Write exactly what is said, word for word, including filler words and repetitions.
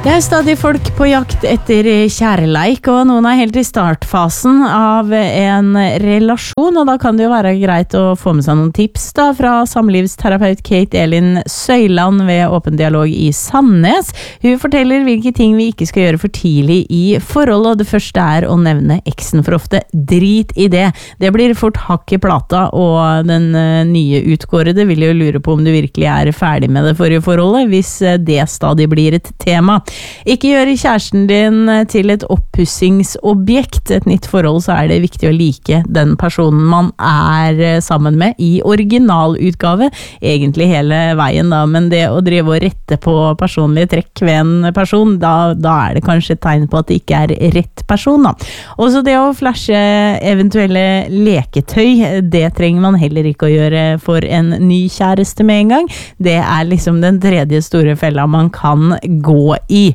Det er stadig folk på jakt etter kjærleik, og noen er helt i startfasen av en relasjon, og da kan det jo være greit å få med seg noen tips da, fra samlivsterapeut Kate Elin Søyland ved Åpen Dialog i Sandnes. Hun forteller hvilke ting vi ikke skal gjøre for tidlig i forholdet, og det første er å nevne eksen for ofte. Drit i det. Det blir fort hakk i plata, og den nye utkårede vil jo lure på om du virkelig er ferdig med det forrige forholdet, hvis det stadig blir et tema. Ikke gjør kjæresten din til et oppussingsobjekt. Et nytt forhold, så er det viktig å like den personen man er sammen med i originalutgave, egentlig hele veien da, men det å drive og rette på personlige trekk ved en person, da, da er det kanskje et tegn på at det ikke er rett person da. Og så det å flashe eventuelle leketøy, det trenger man heller ikke å gjøre for en ny kjæreste med en gang. Det er liksom den tredje store fella man kan gå i.